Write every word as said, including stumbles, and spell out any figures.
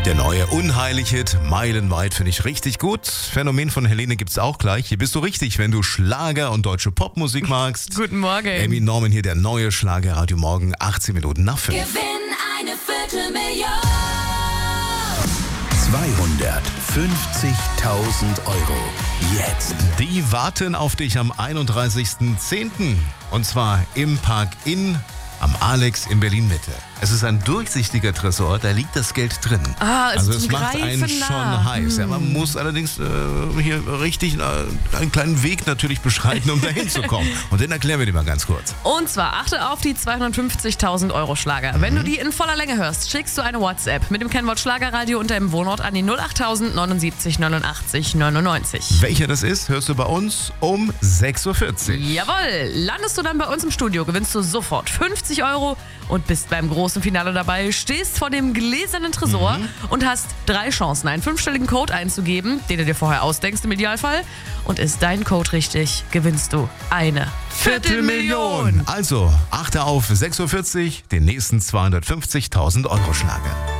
Der neue Unheilig-Hit Meilenweit finde ich richtig gut. Phänomen von Helene gibt's auch gleich. Hier bist du richtig, wenn du Schlager und deutsche Popmusik magst. Guten Morgen. Amy Norman hier, der neue Schlager Radio Morgen, achtzehn Minuten nach fünf. Gewinn eine Viertelmillion. zweihundertfünfzigtausend Euro. Jetzt. Die warten auf dich am einunddreißigsten zehnten Und zwar im Park Inn am Alex in Berlin-Mitte. Es ist ein durchsichtiger Tresor, da liegt das Geld drin. Ah, ist also zum es macht einen Greifen schon nah. heiß. Hm. Ja, man muss allerdings äh, hier richtig äh, einen kleinen Weg natürlich beschreiten, um dahin zu kommen. Und den erklären wir dir mal ganz kurz. Und zwar achte auf die zweihundertfünfzigtausend Euro Schlager. Wenn du die in voller Länge hörst, schickst du eine WhatsApp mit dem Kennwort Schlagerradio und deinem Wohnort an die null achttausend neunundsiebzig neunundachtzig neunundneunzig. Welcher das ist, hörst du bei uns um sechs Uhr vierzig. Jawohl, landest du dann bei uns im Studio, gewinnst du sofort fünfzig Euro und bist beim großen Finale dabei, stehst vor dem gläsernen Tresor Mhm. und hast drei Chancen, einen fünfstelligen Code einzugeben, den du dir vorher ausdenkst im Idealfall. Und ist dein Code richtig, gewinnst du eine Viertelmillion. Also, achte auf sechs Uhr vierzig, den nächsten zweihundertfünfzigtausend Euro Schlager.